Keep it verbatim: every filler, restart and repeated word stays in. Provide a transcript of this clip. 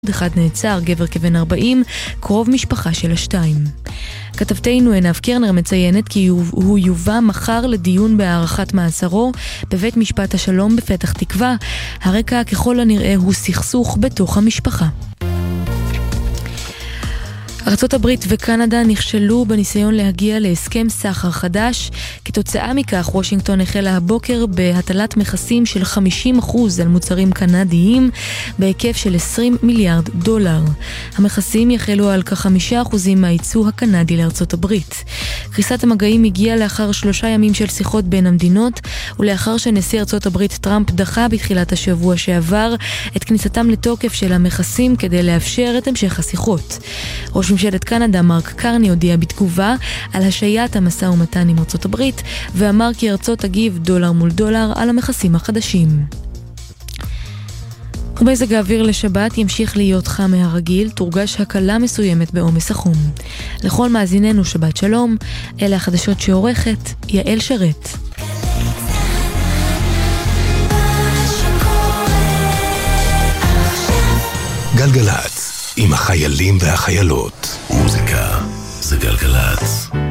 אחד נעצר, גבר כבן ארבעים, קרוב משפחה של השתיים. כתבתנו עינב קרנר מציינת כי הוא יובא מחר לדיון בהארכת מעצרו בבית משפט השלום בפתח תקווה. הרקע ככל הנראה הוא סכסוך בתוך המשפחה. ארצות הברית וקנדה נכשלו בניסיון להגיע להסכם סחר חדש. כתוצאה מכך, וושינגטון החלה הבוקר בהטלת מכסים של חמישים אחוז על מוצרים קנדיים בהיקף של עשרים מיליארד דולר. המכסים יחלו על כ-חמישה אחוזים מהייצוא הקנדי לארצות הברית. קריסת המגעים הגיעה לאחר שלושה ימים של שיחות בין המדינות, ולאחר שנשיא ארצות הברית טראמפ דחה בתחילת השבוע שעבר את כניסתם לתוקף של המכסים כדי לאפשר את המשך השיחות. ראש ממשלת קנדה מרק קרני הודיע בתגובה על השעיית המשא ומתן עם ארצות הברית, ואמר כי ארצות תגיב דולר מול דולר על המכסים החדשים. ומזג האוויר לשבת ימשיך להיות חם מהרגיל, תורגש הקלה מסוימת בעומס החום. לכל מאזיננו שבת שלום, אלה החדשות שעורכת יעל שרת. גלגלץ עם החיילים והחיילות. מוזיקה זה גלגלץ.